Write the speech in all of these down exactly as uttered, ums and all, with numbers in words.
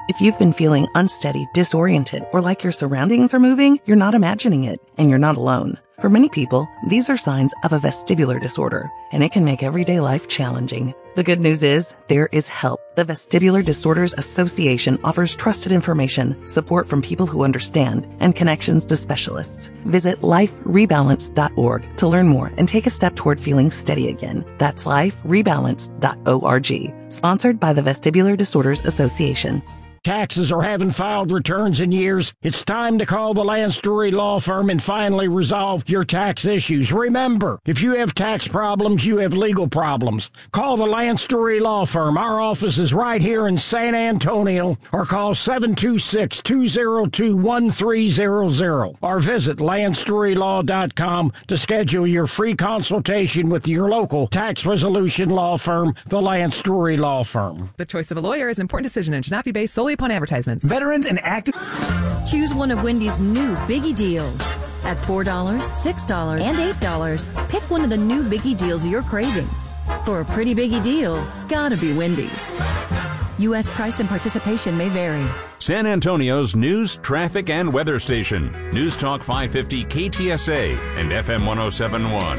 If you've been feeling unsteady, disoriented, or like your surroundings are moving, you're not imagining it, and you're not alone. For many people, these are signs of a vestibular disorder, and it can make everyday life challenging. The good news is, there is help. The Vestibular Disorders Association offers trusted information, support from people who understand, and connections to specialists. Visit life rebalance dot org to learn more and take a step toward feeling steady again. That's life rebalance dot org. Sponsored by the Vestibular Disorders Association. Taxes or haven't filed returns in years? It's time to call the Lance Drury Law Firm and finally resolve your tax issues. Remember, if you have tax problems, you have legal problems. Call the Lance Drury Law Firm. Our office is right here in San Antonio, or call seven two six, two zero two, one three zero zero or visit lance drury law dot com to schedule your free consultation with your local tax resolution law firm, the Lance Drury Law Firm. The choice of a lawyer is an important decision and should not be based solely upon advertisements. Veterans and active. Choose one of Wendy's new Biggie Deals. At four dollars, six dollars, and eight dollars, pick one of the new Biggie Deals you're craving. For a pretty biggie deal, gotta be Wendy's. U S price and participation may vary. San Antonio's news, traffic, and weather station. News Talk five fifty K T S A and F M one oh seven point one.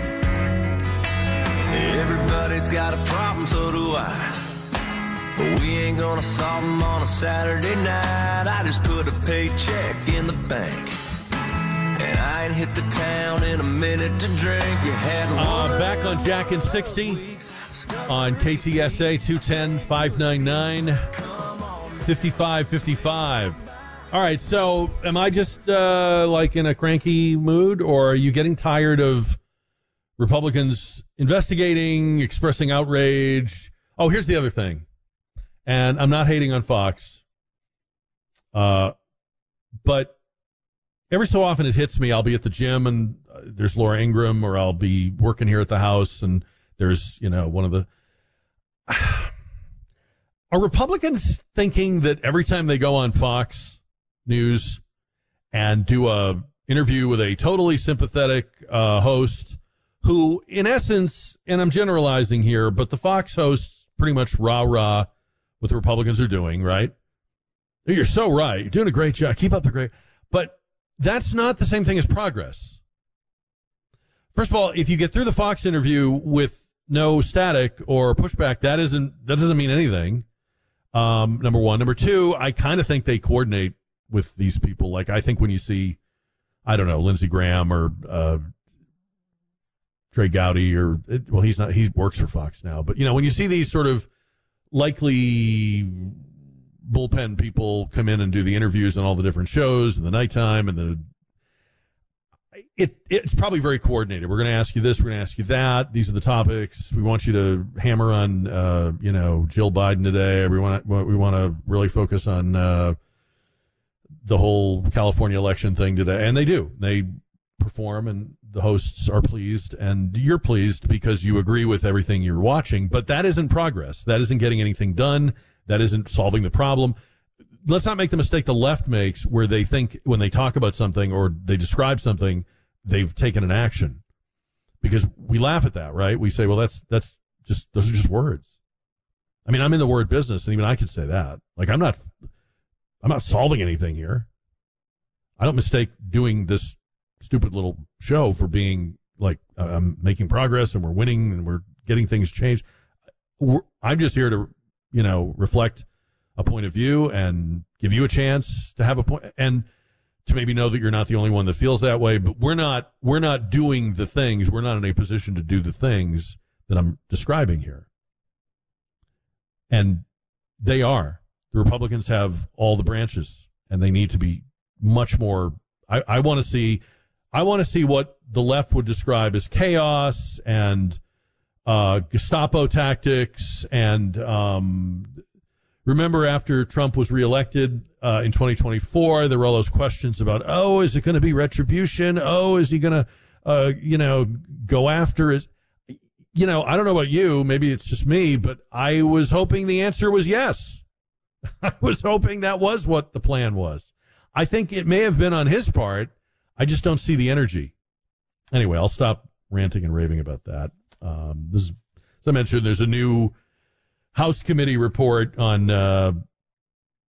Everybody's got a problem, so do I. But we ain't gonna solve them on a Saturday night. I just put a paycheck in the bank, and I ain't hit the town in a minute to drink. You had one uh, back on Jack and sixty on K T S A two ten, five ninety-nine, fifty-five fifty-five. All right, so am I just uh, like in a cranky mood, or are you getting tired of Republicans investigating, expressing outrage? Oh, here's the other thing. And I'm not hating on Fox, uh, but every so often it hits me. I'll be at the gym and uh, there's Laura Ingraham, or I'll be working here at the house and there's, you know, one of the... Are Republicans thinking that every time they go on Fox News and do a interview with a totally sympathetic uh, host who, in essence, and I'm generalizing here, but the Fox hosts pretty much rah-rah what the Republicans are doing, right? You're so right. You're doing a great job. Keep up the great... But that's not the same thing as progress. First of all, if you get through the Fox interview with no static or pushback, that isn't that doesn't mean anything. Um, number one. Number two, I kind of think they coordinate with these people. Like, I think when you see, I don't know, Lindsey Graham or uh, Trey Gowdy, or, well, he's not, he works for Fox now. But, you know, when you see these sort of likely bullpen people come in and do the interviews on all the different shows in the nighttime, and the it it's probably very coordinated. We're going to ask you this, we're going to ask you that. These are the topics. We want you to hammer on, uh, you know, Jill Biden today. We want to, we want to really focus on uh, the whole California election thing today, and they do. They perform, and the hosts are pleased, and you're pleased because you agree with everything you're watching, but that isn't progress. That isn't getting anything done. That isn't solving the problem. Let's not make the mistake the left makes, where they think when they talk about something or they describe something, they've taken an action. Because we laugh at that, right? We say, well, that's that's just, those are just words. I mean, I'm in the word business, and even I could say that. Like, I'm not, I'm not solving anything here. I don't mistake doing this stupid little show for being like, uh, I'm making progress and we're winning and we're getting things changed. We're, I'm just here to, you know, reflect a point of view and give you a chance to have a point, and to maybe know that you're not the only one that feels that way. But we're not, we're not doing the things. We're not in a position to do the things that I'm describing here. And they are. The Republicans have all the branches, and they need to be much more. I, I want to see, I want to see what the left would describe as chaos and uh, Gestapo tactics. And um, remember, after Trump was reelected uh, in twenty twenty-four, there were all those questions about, oh, is it going to be retribution? Oh, is he going to, uh, you know, go after his, you know, I don't know about you, maybe it's just me, but I was hoping the answer was yes. I was hoping that was what the plan was. I think it may have been on his part. I just don't see the energy. Anyway, I'll stop ranting and raving about that. Um, this is, as I mentioned, there's a new House committee report on uh,